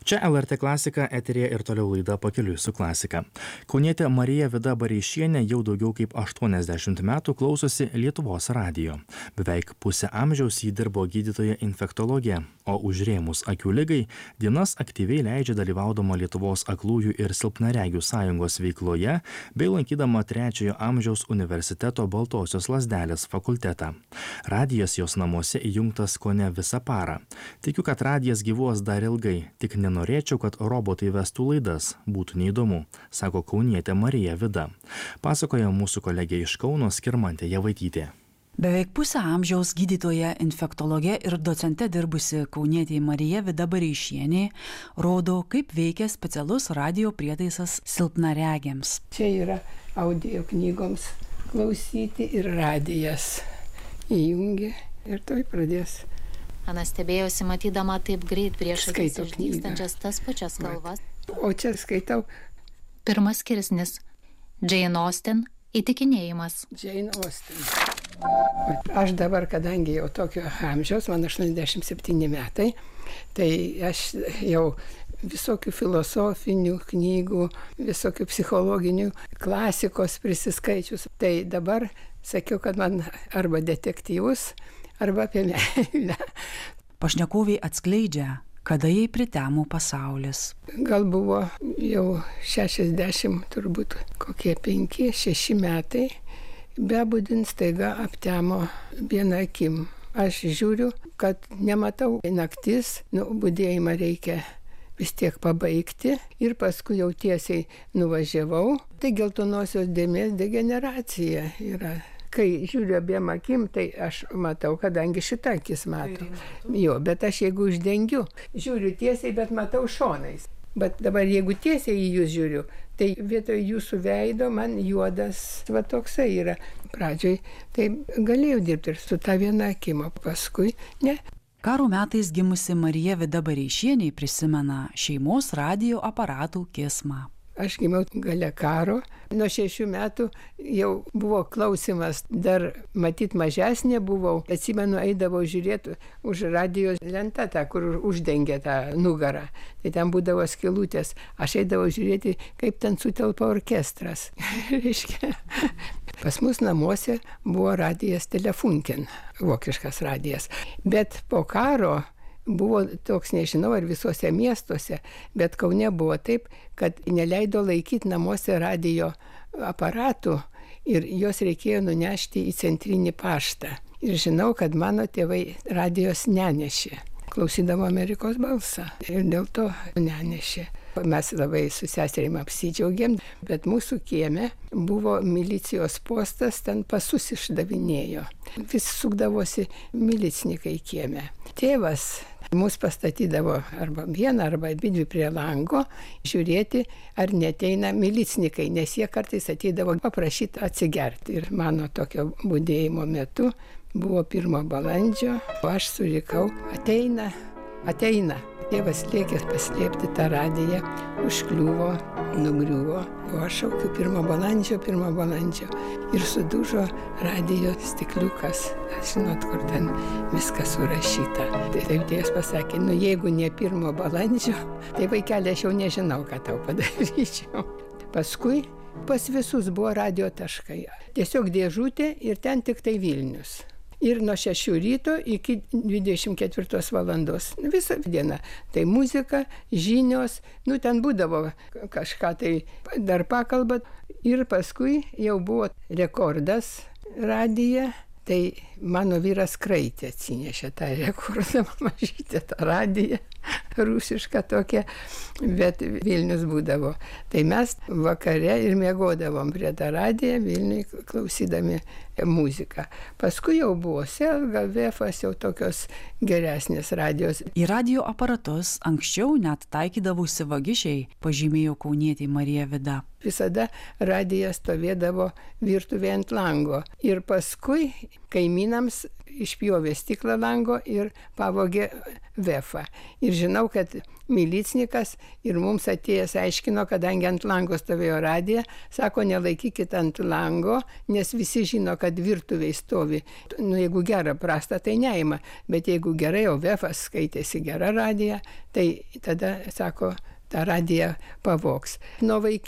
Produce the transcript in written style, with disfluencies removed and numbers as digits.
Čia LRT klasika, eterėje ir toliau laida Pakeliui su klasika. Kaunietė Marija Vida Bareišienė jau daugiau kaip 80 metų klausosi Lietuvos radijo. Beveik pusę amžiaus ji dirbo gydytoja infektologė, o užrėmus akių ligai dienas aktyviai leidžia dalyvaudama Lietuvos aklųjų ir silpnaregių sąjungos veikloje bei lankydama 3 amžiaus universiteto Baltosios lazdelės fakultetą. Radijas jos namuose įjungtas kone visą parą. Tikiu, kad radijas gyvuos dar ilgai, tik nenorėčiau, kad robotai vestų laidas, būtų neįdomu, sako kaunietė Marija Vida. Pasakoja mūsų kolegė iš Kauno Skirmantė Javaitytė. Beveik pusę amžiaus gydytoja infektologė ir docente dirbusi kaunietė Marija Vida Bareišienė rodo, kaip veikia specialus radijo prietaisas silpnaregiams. Čia yra audio knygoms klausyti ir radijas įjungi ir toj pradės. Ana stebėjosi matydama taip greit prieš akis išnykstančias tas pačias kalbas. O čia skaitau. Pirmas skirsnis. Jane Austen įtikinėjimas. Jane Austen. Aš dabar, kadangi jau tokio amžiaus, man 87 metai, tai aš jau visokių filosofinių knygų, visokių psichologinių klasikos prisiskaičius. Tai dabar sakiau, kad man arba detektyvus, arba apie meilę. Pašnekoviai atskleidžia, kada jai pritemo pasaulis. Gal buvo jau 60, turbūt kokie 5-6 metai, bebudint staiga aptemo vieną akim. Aš žiūriu, kad nematau naktis, budėjimą reikia vis tiek pabaigti ir paskui jau tiesiai nuvažiavau. Tai geltonosios dėmės degeneracija yra. Kai žiūriu abiem akim, tai aš matau, kadangi šitą akis mato. Jo, bet aš jeigu uždengiu, žiūriu tiesiai, bet matau šonais. Bet dabar jeigu tiesiai į jūs žiūriu, tai vietoj jūsų veido man juodas, va toksai yra. Pradžioj tai galėjau dirbti ir su ta viena akimo, paskui ne. Karo metais gimusi Marija Vida Bareišienė prisimena šeimos radijo aparatų kismą. Aš gimiau gale karo, nuo 6 metų jau buvo klausimas, dar matyt mažesnė buvau, atsimenu, eidavau žiūrėti už radijo lentą, tą, kur uždengia tą nugarą, tai ten būdavo skylutės, aš eidavau žiūrėti, kaip ten sutelpa orkestras. Pas mus namuose buvo radijas Telefunken, vokiškas radijas, bet po karo buvo toks, nežinau, ar visuose miestuose, bet Kaune buvo taip, kad neleido laikyti namuose radijo aparatų ir juos reikėjo nunešti į centrinį paštą. Ir žinau, kad mano tėvai radijos nenešė, klausydavo Amerikos balsą ir dėl to nenešė. Mes labai su seserim apsidžiaugėm, bet mūsų kieme buvo milicijos postas, ten pasus išdavinėjo. Vis sukdavosi milicininkai kieme. Tėvas mus pastatydavo arba vieną, arba abidvi prie lango, žiūrėti, ar neteina milicininkai, nes jie kartais ateidavo paprašyti atsigerti. Ir mano tokio budėjimo metu buvo 1 balandžio, o aš surikau, ateina, ateina. Tėvas lėkė paslėpti tą radiją, užkliuvo, nugriuvo, o aš šaukiu 1 balandžio, 1 balandžio. Ir sudužo radijo stikliukas. Žinot, kur ten viskas surašyta. Tai taip tėvas pasakė, jeigu ne 1 balandžio, tai vaikelė, aš jau nežinau, ką tau padaryčiau. Paskui pas visus buvo radijo taškai. Tiesiog dėžutė ir ten tik tai Vilnius. Ir nuo 6 ryto iki 24 valandos. Visą dieną. Tai muzika, žinios, ten būdavo kažką tai dar pakalbat. Ir paskui jau buvo rekordas radija. Tai mano vyras kraitė atsinešė tą rekordą, mažytę tą radiją, rusišką tokią, bet Vilnius būdavo. Tai mes vakare ir miegodavom prie tą radiją Vilniui klausydami muziką. Paskui jau buvo Selga, Vefas, jau tokios geresnės radijos. Į radijo aparatus anksčiau net taikydavosi vagišiai, pažymėjo kaunietė Marija Vida. Visada radijas stovėdavo virtuvėje ant lango. Ir paskui kaimynams išpjovė stiklą lango ir pavogė vefą. Ir žinau, kad milicnikas ir mums atėjęs aiškino, kadangi ant lango stovėjo radija, sako, nelaikykit ant lango, nes visi žino, kad virtuviai stovi. Jeigu gera prasta, tai neima, bet jeigu gerai, o vefas skaitėsi gera radija, tai tada, sako, tą radiją pavogs. Nuo